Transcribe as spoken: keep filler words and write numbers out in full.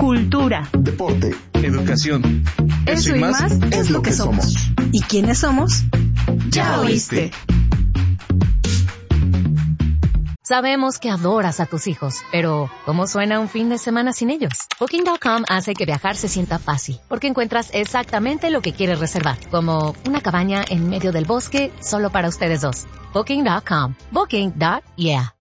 cultura, deporte, educación. Eso, Eso y más, más es lo que somos. somos. ¿Y quiénes somos? Ya oíste. Sabemos que adoras a tus hijos, pero ¿cómo suena un fin de semana sin ellos? Booking punto com hace que viajar se sienta fácil, porque encuentras exactamente lo que quieres reservar, como una cabaña en medio del bosque solo para ustedes dos. Booking punto com. Booking. Yeah.